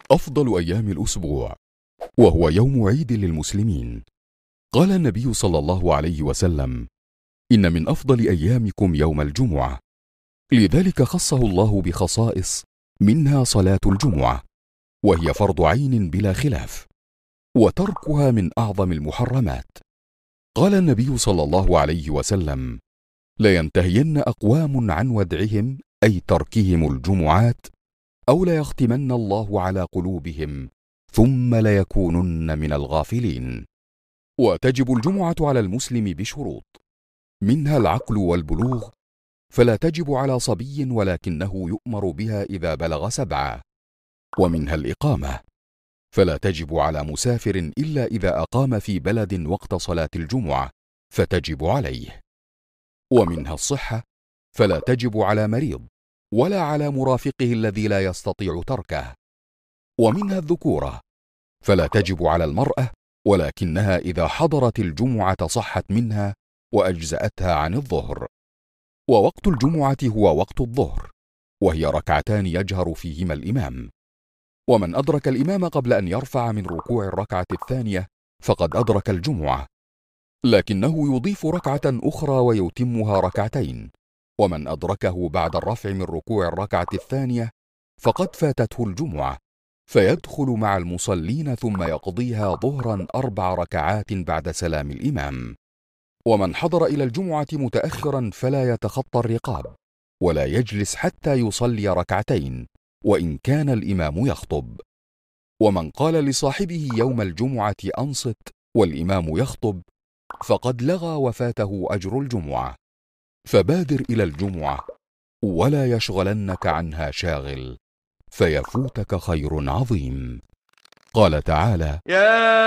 أفضل أيام الأسبوع، وهو يوم عيد للمسلمين. قال النبي صلى الله عليه وسلم: إن من أفضل أيامكم يوم الجمعة، لذلك خصه الله بخصائص، منها صلاة الجمعة، وهي فرض عين بلا خلاف، وتركها من أعظم المحرمات. قال النبي صلى الله عليه وسلم: لينتهين أقوام عن ودعهم، أي تركهم الجمعات، أو ليختمن الله على قلوبهم، ثم ليكونن من الغافلين. وتجب الجمعة على المسلم بشروط، منها العقل والبلوغ، فلا تجب على صبي ولكنه يؤمر بها إذا بلغ 7، ومنها الإقامة، فلا تجب على مسافر إلا إذا أقام في بلد وقت صلاة الجمعة فتجب عليه، ومنها الصحة، فلا تجب على مريض ولا على مرافقه الذي لا يستطيع تركه، ومنها الذكورة، فلا تجب على المرأة، ولكنها إذا حضرت الجمعة صحت منها وأجزأتها عن الظهر. ووقت الجمعة هو وقت الظهر، وهي ركعتان يجهر فيهما الإمام، ومن أدرك الإمام قبل أن يرفع من ركوع الركعة الثانية فقد أدرك الجمعة، لكنه يضيف ركعة أخرى ويتمها ركعتين، ومن أدركه بعد الرفع من ركوع الركعة الثانية فقد فاتته الجمعة، فيدخل مع المصلين ثم يقضيها ظهرا 4 ركعات بعد سلام الإمام. ومن حضر إلى الجمعة متأخرا فلا يتخطى الرقاب، ولا يجلس حتى يصلي ركعتين وإن كان الإمام يخطب. ومن قال لصاحبه يوم الجمعة أنصت والإمام يخطب فقد لغى وفاته أجر الجمعة. فبادر إلى الجمعة ولا يشغلنك عنها شاغل، فيفوتك خير عظيم. قال تعالى: